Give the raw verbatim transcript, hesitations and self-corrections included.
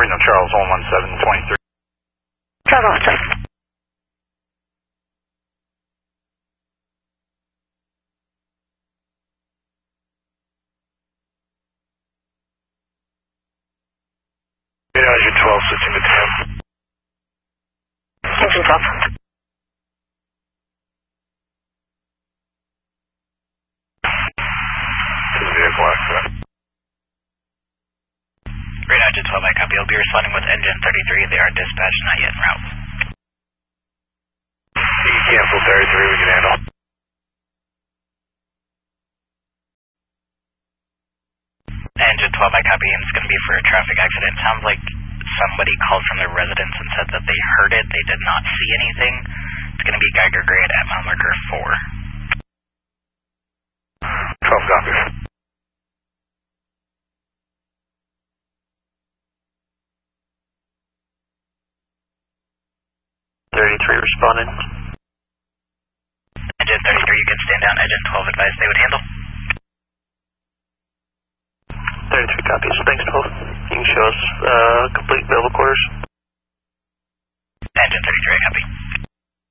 Reno Charles, one one seven twenty-three. Charles, one one seven. Engine twelve, switching to ten. Engine twelve. To the vehicle accident. Reno Engine twelve, I copy. I'll be responding with Engine thirty-three. They are dispatched, not yet en route. You can cancel thirty-three, we can handle. Engine twelve, I copy, and it's going to be for a traffic accident. Sounds like somebody called from their residence and said that they heard it. They did not see anything. It's going to be Geiger Grade at mile marker four. twelve copies. thirty-three responding. Engine thirty-three, you can stand down. Engine twelve advised they would handle. thirty-three copies. Thanks, twelve. You can show us uh, complete available quarters.